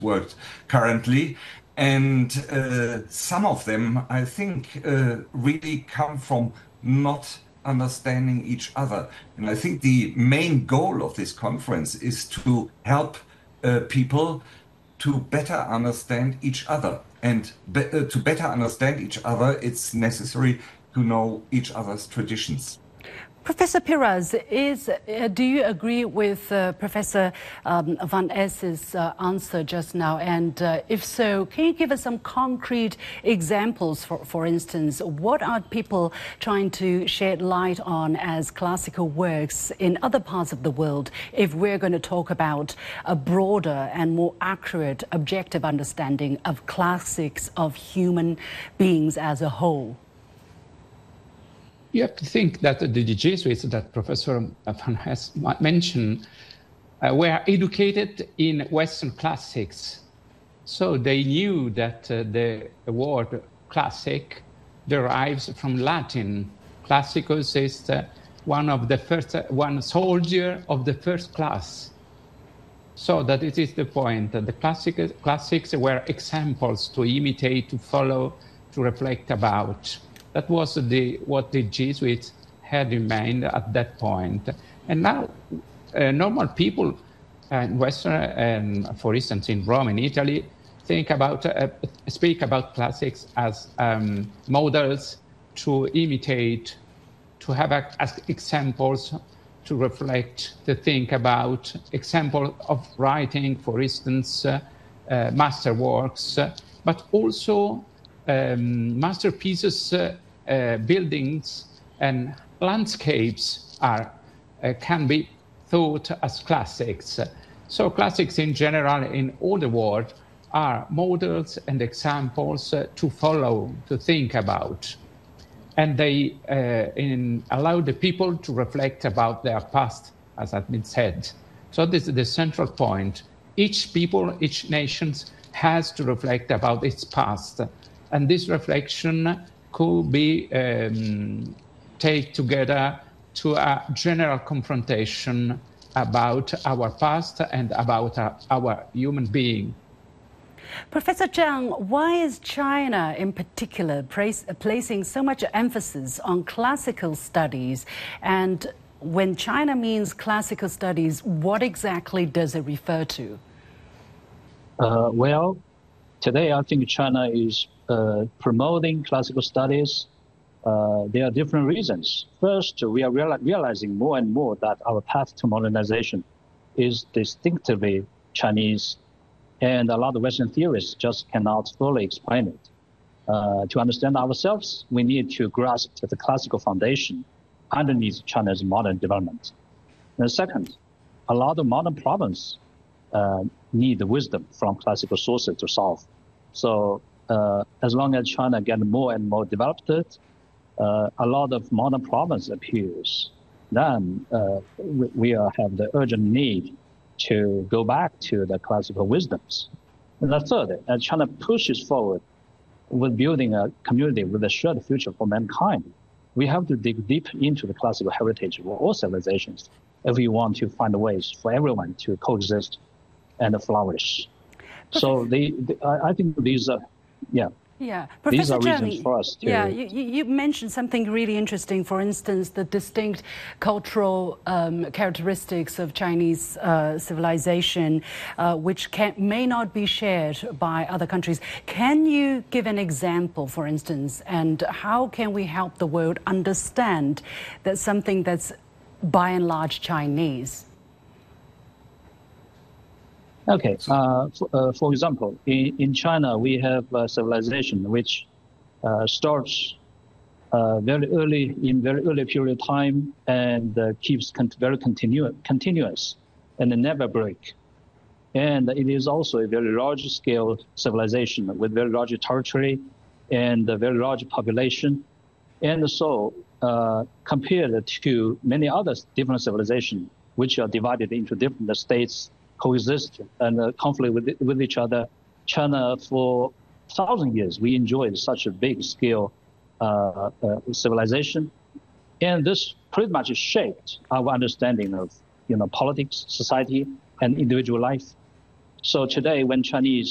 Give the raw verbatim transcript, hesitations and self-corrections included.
world currently. And uh, some of them, I think, uh, really come from not understanding each other. And I think the main goal of this conference is to help uh, people to better understand each other. And be uh, to better understand each other, it's necessary to know each other's traditions. Professor Piras, is, uh, do you agree with uh, Professor um, Van Es's uh, answer just now? And uh, if so, can you give us some concrete examples? For, for instance, what are people trying to shed light on as classical works in other parts of the world if we're going to talk about a broader and more accurate, objective understanding of classics of human beings as a whole? You have to think that the Jesuits that Professor Van Es mentioned uh, were educated in Western classics. So they knew that uh, the word classic derives from Latin. Classicus is uh, one of the first, uh, one soldier of the first class. So that it is the point that the classic, classics were examples to imitate, to follow, to reflect about. That was the, what the Jesuits had in mind at that point. And now, uh, normal people uh, in Western, and for instance, in Rome, in Italy, think about, uh, speak about classics as um, models to imitate, to have as examples to reflect, to think about, example of writing, for instance, uh, uh, masterworks, uh, but also Um, masterpieces, uh, uh, buildings, and landscapes are uh, can be thought as classics. So classics in general in all the world are models and examples uh, to follow, to think about. And they uh, in, allow the people to reflect about their past, as has been said. So this is the central point. Each people, each nation has to reflect about its past. And this reflection could be um, taken together to a general confrontation about our past and about our, our human being. Professor Zhang, why is China in particular place, placing so much emphasis on classical studies? And when China means classical studies, what exactly does it refer to? Uh, well, today I think China is Uh, promoting classical studies. Uh, there are different reasons. First, we are reali realizing more and more that our path to modernization is distinctively Chinese, and a lot of Western theorists just cannot fully explain it. Uh, to understand ourselves, we need to grasp the classical foundation underneath China's modern development. And second, a lot of modern problems uh, need wisdom from classical sources to solve. So Uh, as long as China gets more and more developed, uh, a lot of modern problems appears. Then uh, we, we have the urgent need to go back to the classical wisdoms. And the third, as China pushes forward with building a community with a shared future for mankind, we have to dig deep into the classical heritage of all civilizations if we want to find ways for everyone to coexist and flourish. So they, they, I think these are Yeah. Yeah, Professor These are reasons Zhang, for us to... Yeah, you, you mentioned something really interesting. For instance, the distinct cultural um, characteristics of Chinese uh, civilization, uh, which can, may not be shared by other countries. Can you give an example, for instance, and how can we help the world understand that something that's by and large Chinese? Okay, uh, for, uh, for example, in, in China, we have a civilization which uh, starts uh, very early, in very early period of time, and uh, keeps con very continu continuous and never break. And it is also a very large-scale civilization with very large territory and a very large population. And so, uh, compared to many other different civilizations, which are divided into different states, coexist and uh, conflict with, with each other. China, for thousand years, we enjoyed such a big scale uh, uh, civilization. And this pretty much shaped our understanding of you know, politics, society, and individual life. So today, when Chinese